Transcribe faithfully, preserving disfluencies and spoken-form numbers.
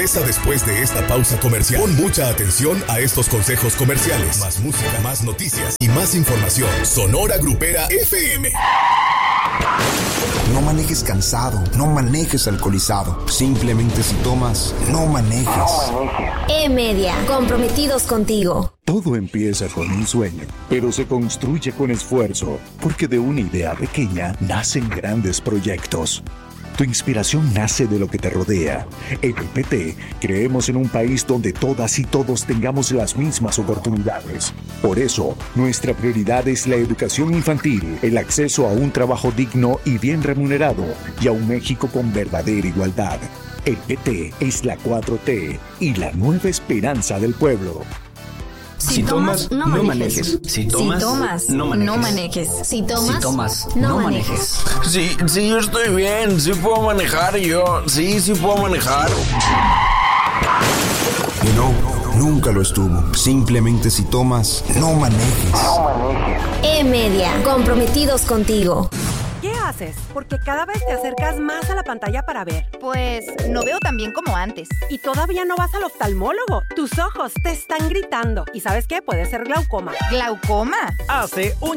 Regresa después de esta pausa comercial. Pon mucha atención a estos consejos comerciales. Más música, más noticias y más información. Sonora Grupera F M. No manejes cansado, no manejes alcoholizado. Simplemente si tomas, no manejes. No manejes. E-Media, comprometidos contigo. Todo empieza con un sueño, pero se construye con esfuerzo, porque de una idea pequeña nacen grandes proyectos. Tu inspiración nace de lo que te rodea. En el P T creemos en un país donde todas y todos tengamos las mismas oportunidades. Por eso, nuestra prioridad es la educación infantil, el acceso a un trabajo digno y bien remunerado, y a un México con verdadera igualdad. El P T es la cuatro T y la nueva esperanza del pueblo. Si, si tomas, tomas, no manejes. Si tomas, si tomas no manejes. No manejes. Si tomas, si tomas no, no manejes. manejes. Sí, sí, yo estoy bien. Sí puedo manejar yo. Sí, sí puedo manejar. Y no, nunca lo estuvo. Simplemente si tomas, no manejes. No manejes. E-Media, comprometidos contigo. ¿Qué haces? Porque cada vez te acercas más a la pantalla para ver. Pues no veo tan bien como antes. Y todavía no vas al oftalmólogo. Tus ojos te están gritando. ¿Y sabes qué? Puede ser glaucoma. ¿Glaucoma? Hace un